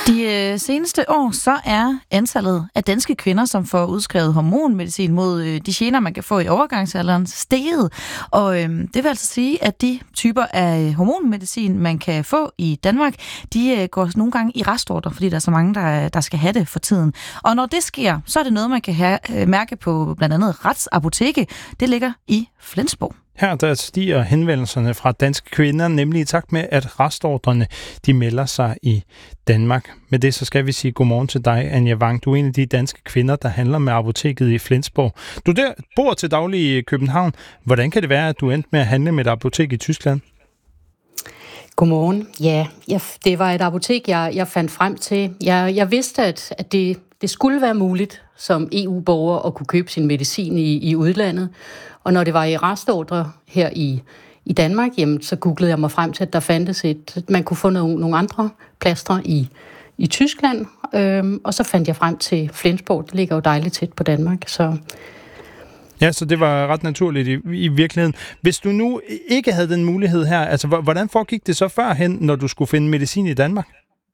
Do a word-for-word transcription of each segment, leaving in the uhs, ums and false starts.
De øh, seneste år, så er antallet af danske kvinder, som får udskrevet hormonmedicin mod øh, de gener, man kan få i overgangsalderen, steget. Og øh, det vil altså sige, at de typer af hormonmedicin, man kan få i Danmark, de øh, går nogle gange i restordre, fordi der er så mange, der, der skal have det for tiden. Og når det sker, så er det noget, man kan have, øh, mærke på blandt andet Rats Apoteke. Det ligger i Flensborg. Her der stiger henvendelserne fra danske kvinder, nemlig i takt med, at restordrene de melder sig i Danmark. Med det så skal vi sige godmorgen til dig, Anja Wang. Du er en af de danske kvinder, der handler med apoteket i Flensborg. Du der bor til daglig i København. Hvordan kan det være, at du endte med at handle med et apotek i Tyskland? Godmorgen. Ja, jeg, det var et apotek, jeg, jeg fandt frem til. Jeg, jeg vidste, at, at det, det skulle være muligt som E U-borger at kunne købe sin medicin i, i udlandet. Og når det var i restordre her i, i Danmark, jamen, så googlede jeg mig frem til, at der fandtes et, man kunne få nogle, nogle andre plastre i, i Tyskland. Øhm, og så fandt jeg frem til Flensborg. Det ligger jo dejligt tæt på Danmark, så... Ja, så det var ret naturligt i, i virkeligheden. Hvis du nu ikke havde den mulighed her, altså hvordan foregik det så førhen, når du skulle finde medicin i Danmark?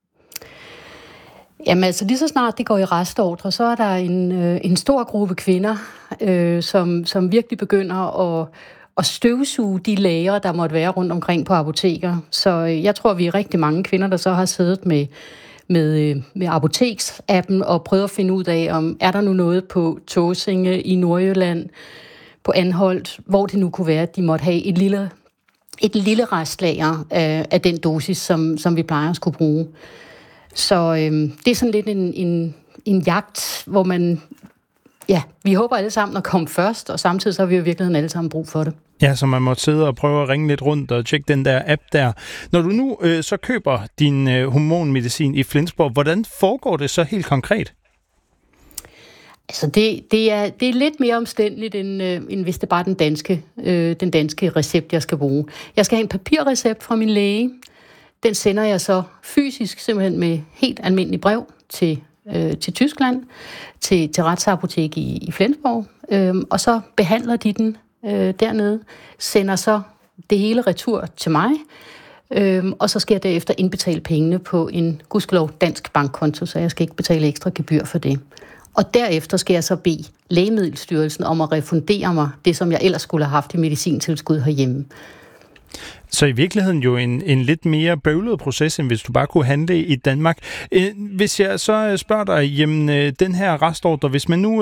Jamen altså lige så snart det går i restordre, så er der en, øh, en stor gruppe kvinder, øh, som, som virkelig begynder at, at støvsuge de lager, der måtte være rundt omkring på apoteker. Så øh, jeg tror, vi er rigtig mange kvinder, der så har siddet med, med, med apoteksappen og prøvet at finde ud af, om er der nu noget på Tåsinge i Nordjylland, på Anholt, hvor det nu kunne være, at de måtte have et lille, et lille restlager af, af den dosis, som, som vi plejer at skulle bruge. Så øhm, det er sådan lidt en, en, en jagt, hvor man, ja, vi håber alle sammen at komme først, og samtidig så har vi jo i virkeligheden alle sammen brug for det. Ja, så man må sidde og prøve at ringe lidt rundt og tjekke den der app der. Når du nu øh, så køber din øh, hormonmedicin i Flensborg, hvordan foregår det så helt konkret? Altså det, det, er, det er lidt mere omstændeligt, end, øh, end hvis det bare er den danske, øh, den danske recept, jeg skal bruge. Jeg skal have en papirrecept fra min læge. Den sender jeg så fysisk, simpelthen med helt almindelig brev til, øh, til Tyskland, til, til Rats Apotek i, i Flensborg, øh, og så behandler de den øh, dernede, sender så det hele retur til mig, øh, og så skal jeg derefter indbetale pengene på en gudskelov dansk bankkonto, så jeg skal ikke betale ekstra gebyr for det. Og derefter skal jeg så bede Lægemiddelstyrelsen om at refundere mig det, som jeg ellers skulle have haft i medicintilskud herhjemme. Så i virkeligheden jo en, en lidt mere bøvlet proces, end hvis du bare kunne handle i Danmark. Hvis jeg så spørger dig, jamen den her restordre, hvis man nu